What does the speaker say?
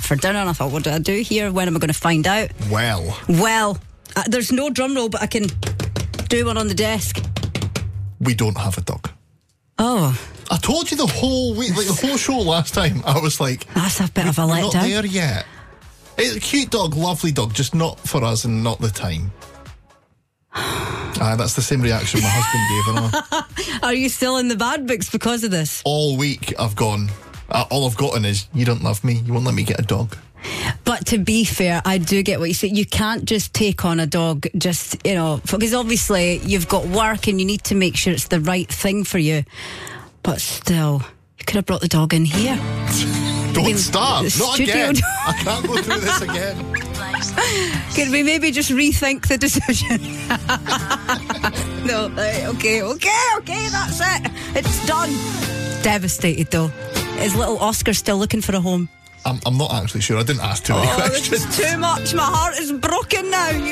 for dinner, and I thought, what do I do here? When am I going to find out? Well, there's no drum roll, but I can do one on the desk. We don't have a dog. Oh. I told you the whole week, like the whole show last time. I was like, that's a bit of a letdown. Not there yet. It's a cute dog, lovely dog, just not for us and not the time. That's the same reaction my husband gave. Are you still in the bad books because of this? All week I've gone, all I've gotten is, you don't love me, you won't let me get a dog. But to be fair, I do get what you say. You can't just take on a dog just, because obviously you've got work and you need to make sure it's the right thing for you. But still, you could have brought the dog in here. Don't start. Not again. Dog. I can't go through this again. Can we maybe just rethink the decision? No, okay, that's it. It's done. Devastated though. Is little Oscar still looking for a home? I'm not actually sure. I didn't ask too many questions. This is too much. My heart is broken now.